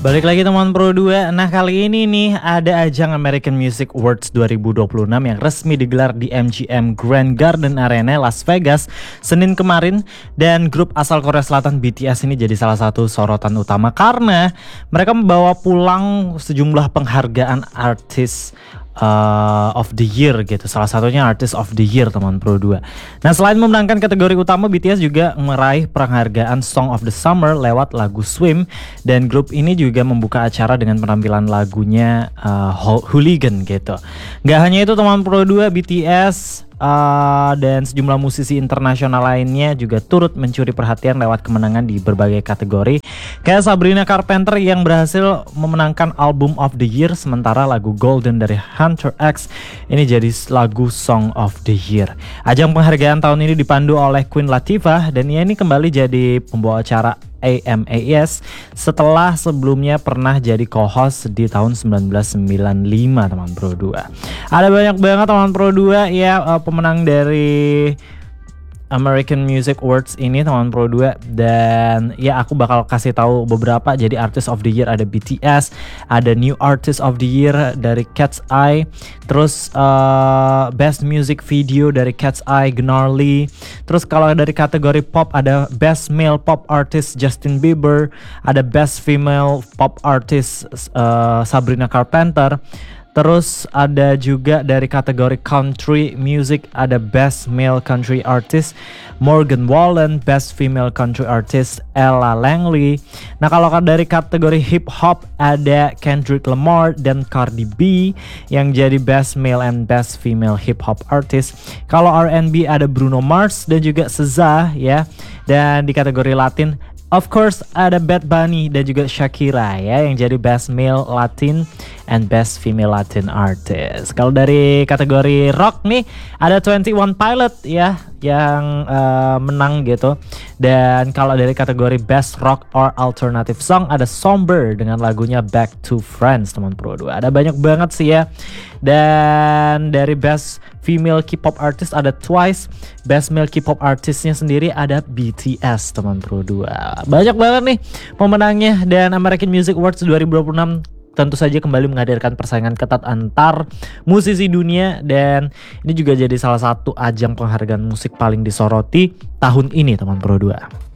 Balik lagi teman Pro 2. Nah kali ini nih ada ajang American Music Awards 2026 yang resmi digelar di MGM Grand Garden Arena Las Vegas Senin kemarin. Dan grup asal Korea Selatan BTS ini jadi salah satu sorotan utama karena mereka membawa pulang sejumlah penghargaan artis of the year gitu. Salah satunya Artist of the Year teman Pro 2. Nah selain memenangkan kategori utama, BTS juga meraih penghargaan Song of the Summer lewat lagu Swim. Dan grup ini juga membuka acara dengan penampilan lagunya Hooligan gitu. Gak hanya itu teman Pro 2, BTS dan sejumlah musisi internasional lainnya juga turut mencuri perhatian lewat kemenangan di berbagai kategori. Kayak Sabrina Carpenter yang berhasil memenangkan Album of the Year, sementara lagu Golden dari Hunter X ini jadi lagu Song of the Year. Ajang penghargaan tahun ini dipandu oleh Queen Latifah dan ia ini kembali jadi pembawa acara AMAS setelah sebelumnya pernah jadi co-host di tahun 1995 teman Pro 2. Ada banyak banget teman Pro 2 ya pemenang dari American Music Awards ini teman Pro 2, dan ya aku bakal kasih tahu beberapa. Jadi Artist of the Year ada BTS, ada New Artist of the Year dari Cat's Eye, terus Best Music Video dari Cat's Eye Gnarly. Terus kalau dari kategori pop ada Best Male Pop Artist Justin Bieber, ada Best Female Pop Artist Sabrina Carpenter. Terus ada juga dari kategori country music ada Best Male Country Artist Morgan Wallen, Best Female Country Artist Ella Langley. Nah kalau dari kategori hip hop ada Kendrick Lamar dan Cardi B yang jadi Best Male and Best Female Hip Hop Artist. Kalau R&B ada Bruno Mars dan juga SZA ya. Dan di kategori Latin of course ada Bad Bunny dan juga Shakira ya yang jadi Best Male Latin and Best Female Latin Artist. Kalau dari kategori rock nih ada 21 Pilot ya yang menang gitu. Dan kalau dari kategori Best Rock or Alternative Song ada Somber dengan lagunya Back to Friends teman Pro 2. Ada banyak banget sih ya. Dan dari Best Female K-pop Artist ada Twice. Best Male K-pop Artistnya sendiri ada BTS teman Pro 2. Banyak banget nih pemenangnya. Dan American Music Awards 2026 tentu saja kembali menghadirkan persaingan ketat antar musisi dunia. Dan ini juga jadi salah satu ajang penghargaan musik paling disoroti tahun ini teman Pro 2.